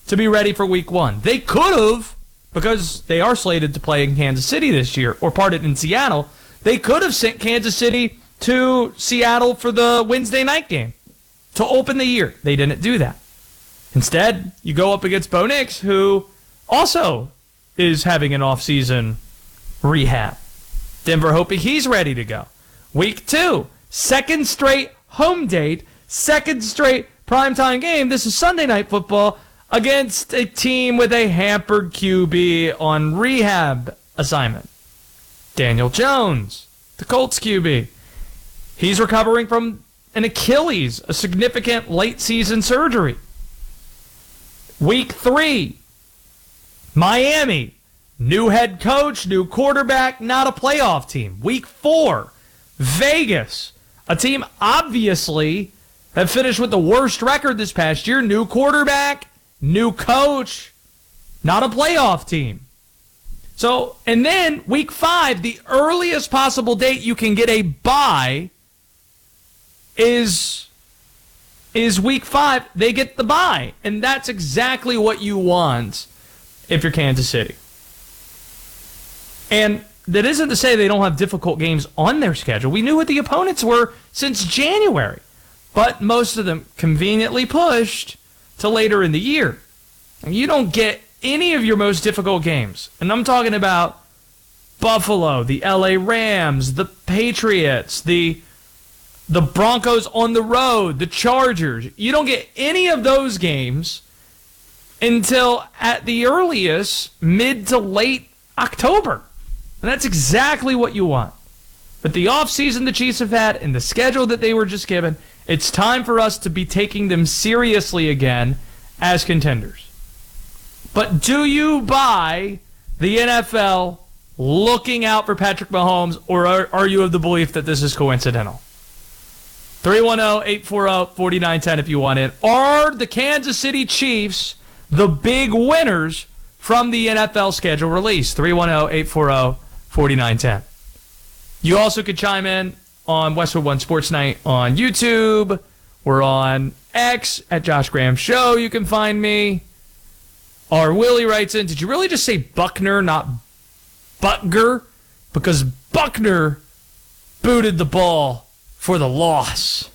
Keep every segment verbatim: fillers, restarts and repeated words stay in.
to be ready for week one. They could have, because they are slated to play in Kansas City this year, or parted in Seattle, they could have sent Kansas City to Seattle for the Wednesday night game to open the year. They didn't do that. Instead, you go up against Bo Nix, who also is having an offseason rehab. Denver hoping he's ready to go. Week two, second straight home date, second straight primetime game. This is Sunday Night Football against a team with a hampered Q B on rehab assignment. Daniel Jones, the Colts Q B. He's recovering from an Achilles, a significant late-season surgery. Week three, Miami, new head coach, new quarterback, not a playoff team. Week four, Vegas, a team obviously that finished with the worst record this past year, new quarterback, new coach, not a playoff team. So, and then week five, the earliest possible date you can get a bye is, is week five. They get the bye. And that's exactly what you want if you're Kansas City. And that isn't to say they don't have difficult games on their schedule. We knew what the opponents were since January. But most of them conveniently pushed to later in the year. And you don't get any of your most difficult games. And I'm talking about Buffalo, the L A Rams, the Patriots, the the Broncos on the road, the Chargers. You don't get any of those games until at the earliest mid to late October. And that's exactly what you want. But the offseason the Chiefs have had and the schedule that they were just given, it's time for us to be taking them seriously again as contenders. But do you buy the N F L looking out for Patrick Mahomes, or are, are you of the belief that this is coincidental? three one zero, eight four zero, four nine one zero if you want it. Are the Kansas City Chiefs the big winners from the N F L schedule release? three one zero, eight four zero, four nine one zero. You also could chime in on Westwood One Sports Night on YouTube. We're on X at Josh Graham Show. You can find me. Our Willie writes in, did you really just say Buckner, not Butker? Because Buckner booted the ball for the loss.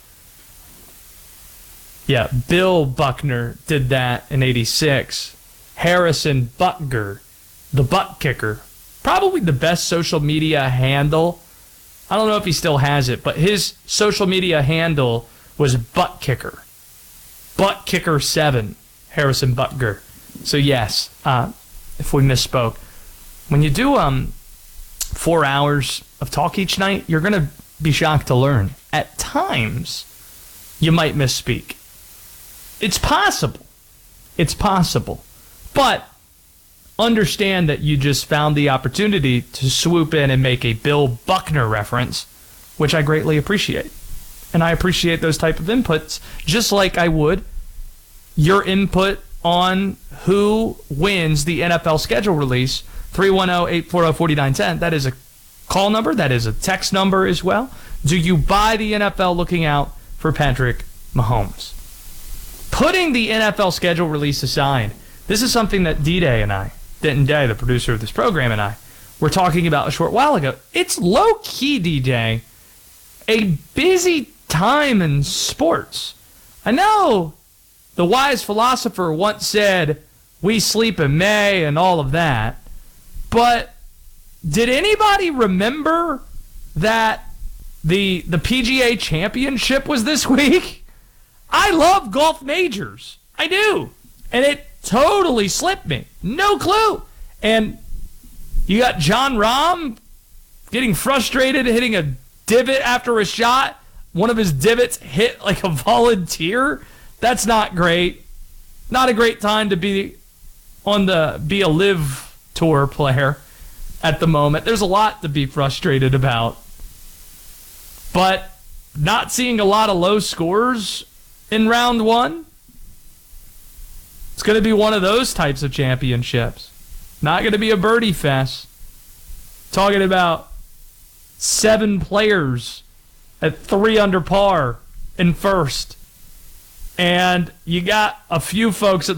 Yeah, Bill Buckner did that in eighty-six. Harrison Butker, the butt kicker. Probably the best social media handle. I don't know if he still has it, but his social media handle was Butt Kicker. Butt Kicker seven, Harrison Butker. So yes, uh, if we misspoke. When you do um four hours of talk each night, you're going to be shocked to learn. At times, you might misspeak. It's possible. It's possible. But understand that you just found the opportunity to swoop in and make a Bill Buckner reference, which I greatly appreciate. And I appreciate those type of inputs, just like I would your input on who wins the N F L schedule release. three one zero, eight four zero, four nine one zero. That is a call number. That is a text number as well. Do you buy the N F L looking out for Patrick Mahomes? Putting the N F L schedule release aside, this is something that D-Day and I, Denton Day, the producer of this program, and I were talking about a short while ago. It's low-key, D-Day, a busy time in sports. I know the wise philosopher once said, we sleep in May and all of that, but did anybody remember that the the P G A Championship was this week? I love golf majors. I do. And it totally slipped me. No clue. And you got John Rahm getting frustrated, hitting a divot after a shot. One of his divots hit like a volunteer. That's not great. Not a great time to be on the be a live tour player at the moment. There's a lot to be frustrated about. But not seeing a lot of low scores in round one. It's going to be one of those types of championships. Not going to be a birdie fest. Talking about seven players at three under par in first. And you got a few folks at